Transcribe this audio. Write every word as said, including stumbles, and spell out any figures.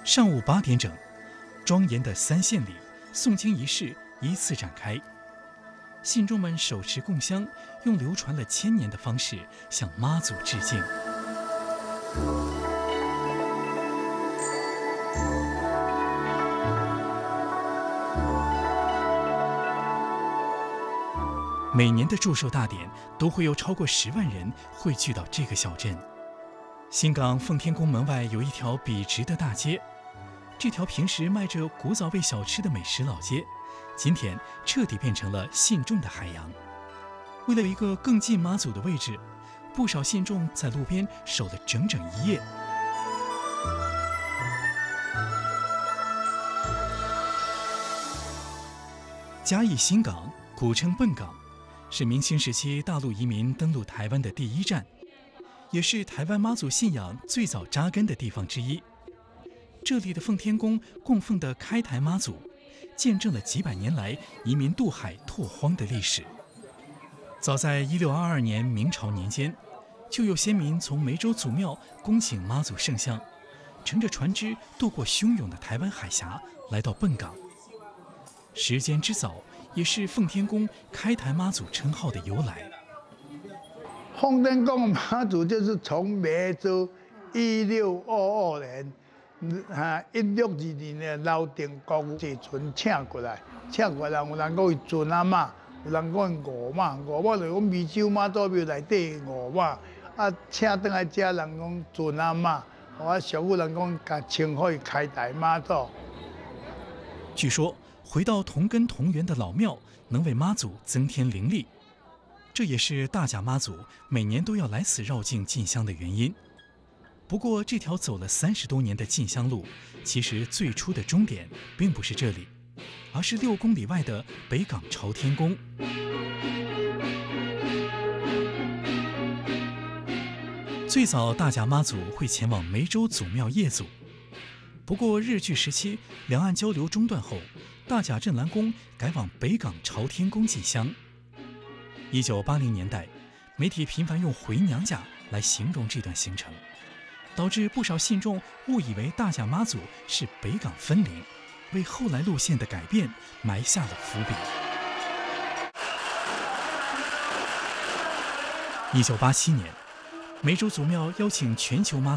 上午八点整，庄严的三线礼、诵经仪式依次展开。信众们手持供香，用流传了千年的方式向妈祖致敬。每年的祝寿大典都会有超过十万人汇聚到这个小镇。新港奉天宫门外有一条笔直的大街，这条平时卖着古早味小吃的美食老街，今天彻底变成了信众的海洋。为了一个更近妈祖的位置，不少信众在路边守了整整一夜。嘉义新港，古称笨港，是明清时期大陆移民登陆台湾的第一站，也是台湾妈祖信仰最早扎根的地方之一。这里的奉天宫供奉的开台妈祖，见证了几百年来移民渡海拓荒的历史。早在一六二二年明朝年间，就有先民从梅州祖庙恭请妈祖圣像，乘着船只渡过汹涌的台湾海峡，来到笨港。时间之早，也是奉天宫开台妈祖称号的由来。 奉天宫妈祖就是从梅州一六二二年。啊！一六二二年老定国坐船请过来，请过来有人讲伊船啊嘛，有人讲五马，五马就讲湄洲妈祖庙内底五马，啊，请倒来遮人讲船啊嘛，我俗语人讲甲称呼伊开台妈祖。 据说回到同根同源的老庙，能为妈祖增添灵力，这也是大甲妈祖每年都要来此绕境进香的原因。不过，这条走了三十多年的进香路，其实最初的终点并不是这里，而是六公里外的北港朝天宫。最早大甲妈祖会前往梅州祖庙谒祖，不过日据时期两岸交流中断后，大甲镇澜宫改往北港朝天宫进香。一九八零年代，媒体频繁用回娘家来形容这段行程，导致不少信众误以为大甲妈祖是北港分灵，为后来路线的改变埋下了伏笔。一九八七年，梅州祖庙邀请全球妈